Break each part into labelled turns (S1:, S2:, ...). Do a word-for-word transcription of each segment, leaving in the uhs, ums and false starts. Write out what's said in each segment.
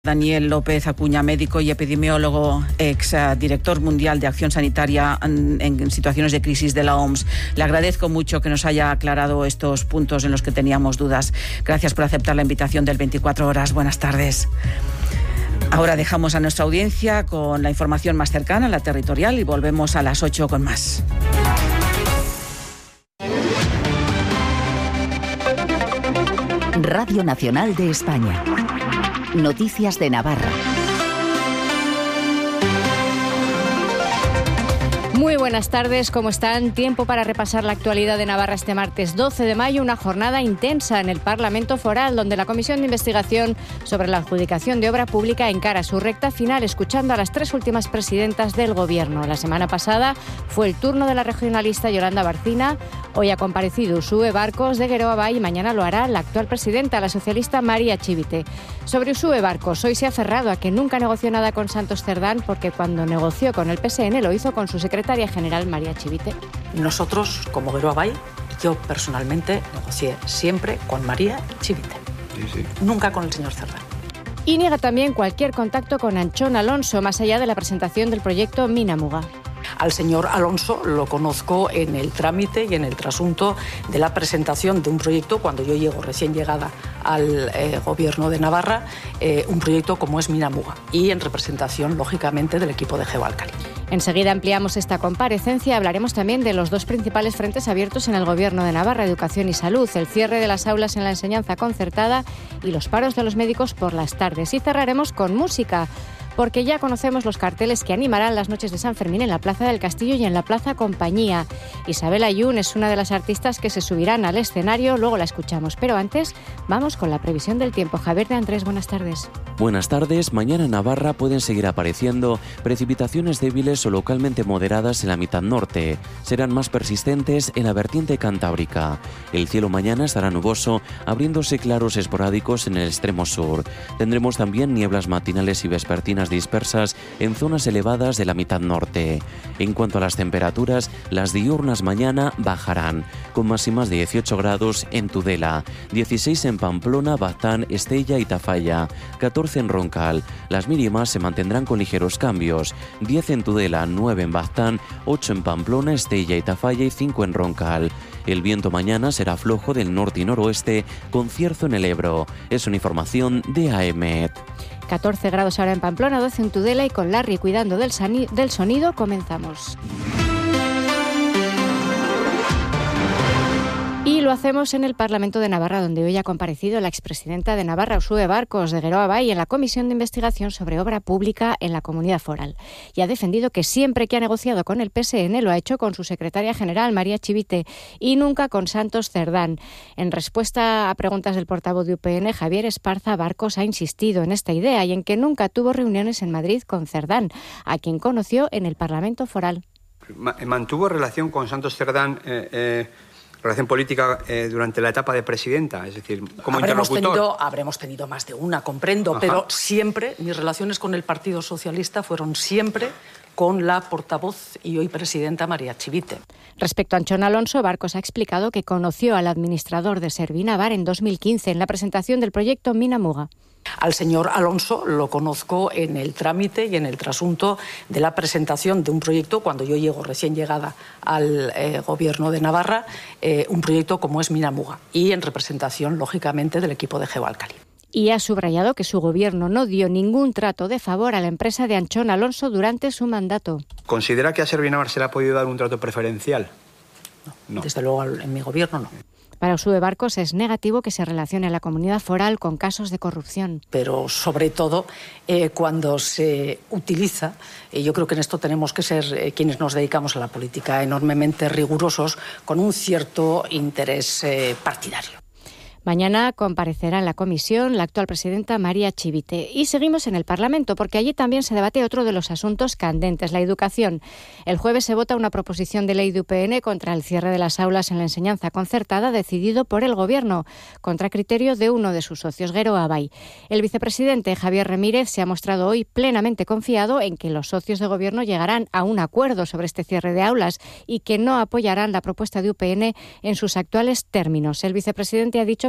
S1: Daniel López Acuña, médico y epidemiólogo, ex uh, director mundial de acción sanitaria en, en situaciones de crisis de la O M S. Le agradezco mucho que nos haya aclarado estos puntos en los que teníamos dudas. Gracias por aceptar la invitación del veinticuatro horas. Buenas tardes. Ahora dejamos a nuestra audiencia con la información más cercana, la territorial, y volvemos a las ocho con más.
S2: Radio Nacional de España. Noticias de Navarra.
S3: Muy buenas tardes, ¿cómo están? Tiempo para repasar la actualidad de Navarra este martes doce de mayo, una jornada intensa en el Parlamento Foral, donde la Comisión de Investigación sobre la Adjudicación de Obra Pública encara su recta final, escuchando a las tres últimas presidentas del Gobierno. La semana pasada fue el turno de la regionalista Yolanda Barcina, hoy ha comparecido Uxue Barcos de Geroa Bai y mañana lo hará la actual presidenta, la socialista María Chivite. Sobre Uxue Barcos, hoy se ha aferrado a que nunca negoció nada con Santos Cerdán, porque cuando negoció con el P S N lo hizo con su secretaria general María Chivite.
S4: Nosotros, como Geroa Bai, yo personalmente negocié siempre con María Chivite, sí, sí. Nunca con el señor Cerdán.
S3: Y niega también cualquier contacto con Anchón Alonso, más allá de la presentación del proyecto Minamuga.
S4: Al señor Alonso lo conozco en el trámite y en el trasunto de la presentación de un proyecto, cuando yo llego recién llegada al eh, Gobierno de Navarra, eh, un proyecto como es Minamuga, y en representación, lógicamente, del equipo de GeoAlcali.
S3: Enseguida ampliamos esta comparecencia. Hablaremos también de los dos principales frentes abiertos en el Gobierno de Navarra, educación y salud, el cierre de las aulas en la enseñanza concertada y los paros de los médicos por las tardes. Y cerraremos con música, porque ya conocemos los carteles que animarán las noches de San Fermín en la Plaza del Castillo y en la Plaza Compañía. Isabel Ayun es una de las artistas que se subirán al escenario, luego la escuchamos. Pero antes, vamos con la previsión del tiempo. Javier de Andrés, buenas tardes.
S5: Buenas tardes. Mañana en Navarra pueden seguir apareciendo precipitaciones débiles o localmente moderadas en la mitad norte. Serán más persistentes en la vertiente cantábrica. El cielo mañana estará nuboso, abriéndose claros esporádicos en el extremo sur. Tendremos también nieblas matinales y vespertinas dispersas en zonas elevadas de la mitad norte. En cuanto a las temperaturas, las diurnas mañana bajarán, con máximas de dieciocho grados en Tudela, dieciséis en Pamplona, Baztán, Estella y Tafalla, catorce en Roncal. Las mínimas se mantendrán con ligeros cambios, diez en Tudela, nueve en Baztán, ocho en Pamplona, Estella y Tafalla y cinco en Roncal. El viento mañana será flojo del norte y noroeste, con cierzo en el Ebro. Es una información de A E M E T.
S3: catorce grados ahora en Pamplona, doce en Tudela, y con Larry cuidando del, sani- del sonido comenzamos. Y lo hacemos en el Parlamento de Navarra, donde hoy ha comparecido la expresidenta de Navarra, Uxue Barcos de Geroa Bai, en la Comisión de Investigación sobre Obra Pública en la Comunidad Foral. Y ha defendido que siempre que ha negociado con el P S N lo ha hecho con su secretaria general, María Chivite, y nunca con Santos Cerdán. En respuesta a preguntas del portavoz de U P N, Javier Esparza, Barcos ha insistido en esta idea y en que nunca tuvo reuniones en Madrid con Cerdán, a quien conoció en el Parlamento Foral.
S6: Mantuvo relación con Santos Cerdán, eh, eh... relación política eh, durante la etapa de presidenta, es decir, como
S4: habremos
S6: interlocutor.
S4: Tenido, habremos tenido más de una, comprendo, Ajá. pero siempre, mis relaciones con el Partido Socialista fueron siempre con la portavoz y hoy presidenta María Chivite.
S3: Respecto a Anchón Alonso, Barcos ha explicado que conoció al administrador de Servinavar en dos mil quince en la presentación del proyecto Minamuga.
S4: Al señor Alonso lo conozco en el trámite y en el trasunto de la presentación de un proyecto, cuando yo llego recién llegada al eh, Gobierno de Navarra, eh, un proyecto como es Minamuga, y en representación, lógicamente, del equipo de GeoAlcali.
S3: Y ha subrayado que su gobierno no dio ningún trato de favor a la empresa de Anchón Alonso durante su mandato.
S6: ¿Considera que a Servinavar se le ha podido dar un trato preferencial?
S4: No, no. Desde luego en mi gobierno no.
S3: Para Uxue Barcos es negativo que se relacione la comunidad foral con casos de corrupción.
S4: Pero sobre todo eh, cuando se utiliza, eh, yo creo que en esto tenemos que ser eh, quienes nos dedicamos a la política enormemente rigurosos con un cierto interés eh, partidario.
S3: Mañana comparecerá en la comisión la actual presidenta María Chivite. Y seguimos en el Parlamento, porque allí también se debate otro de los asuntos candentes, la educación. El jueves se vota una proposición de ley de U P N contra el cierre de las aulas en la enseñanza concertada decidido por el Gobierno, contra criterio de uno de sus socios, Geroa Bai. El vicepresidente Javier Remírez se ha mostrado hoy plenamente confiado en que los socios de Gobierno llegarán a un acuerdo sobre este cierre de aulas y que no apoyarán la propuesta de U P N en sus actuales términos. El vicepresidente ha dicho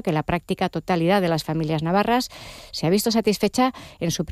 S3: que la práctica totalidad de las familias navarras se ha visto satisfecha en su